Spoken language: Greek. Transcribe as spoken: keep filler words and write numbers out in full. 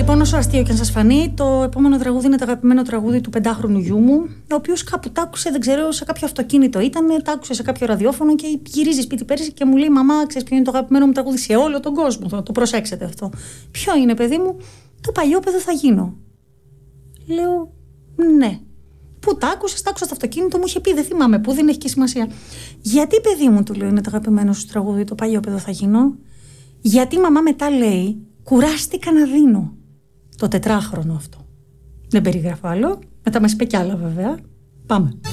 Λοιπόν, όσο αστείο και αν σας φανεί, το επόμενο τραγούδι είναι το αγαπημένο τραγούδι του πεντάχρονου γιού μου, ο οποίος κάπου τ' άκουσε, δεν ξέρω, σε κάποιο αυτοκίνητο ήταν, τ' άκουσε σε κάποιο ραδιόφωνο και γυρίζει σπίτι πέρυσι και μου λέει: Μαμά, ξέρεις ποιο είναι το αγαπημένο μου τραγούδι σε όλο τον κόσμο? Θα το προσέξετε αυτό. Ποιο είναι, παιδί μου? Το Παλιόπαιδο θα γίνω. Λέω: Ναι. Πού τ' άκουσες? Τ' άκουσα στο αυτοκίνητο, μου είχε πει, δεν θυμάμαι πού, δεν έχει και σημασία. Γιατί, παιδί μου, του λέω, είναι το αγαπημένο σου τραγούδι, το Παλιόπαιδο θα γίνω? Γιατί η μαμά μετά λέει: Κουράστηκα να δίνω. Το τετράχρονο αυτό. Δεν περιγράφω άλλο. Μετά μας είπε κι άλλα, βέβαια. Πάμε.